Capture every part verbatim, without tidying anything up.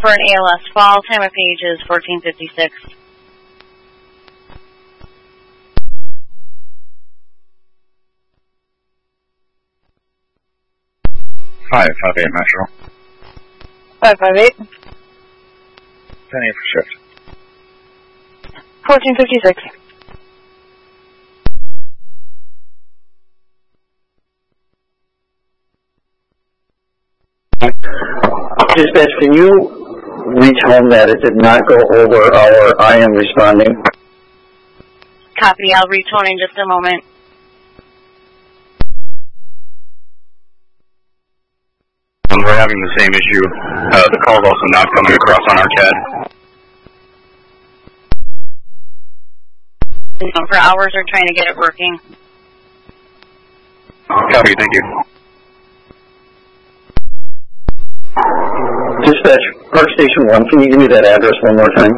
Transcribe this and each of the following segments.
for an A L S fall. Time of page is fourteen fifty-six. five five eight Metro. five five eight. Penny for shift. fourteen fifty-six. Dispatch, can you reach home that it did not go over our I am responding? Copy. I'll retone in just a moment. Um, we're having the same issue. Uh, the call's also not coming across on our C A D. For hours, we're trying to get it working. Copy. Thank you. Dispatch, Park Station one, can you give me that address one more time?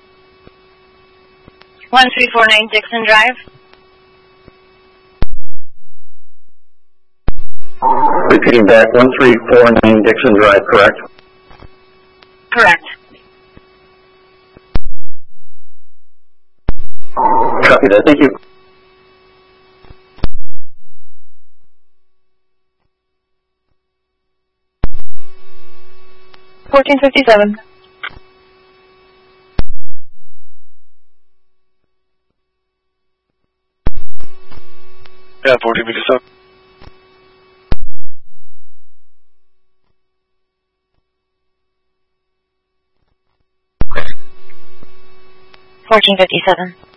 one three four nine Dixon Drive. Repeating back, one three four nine Dixon Drive, correct? Correct. Copy that, thank you. fourteen fifty-seven. Yeah, fourteen fifty-seven. fourteen fifty-seven.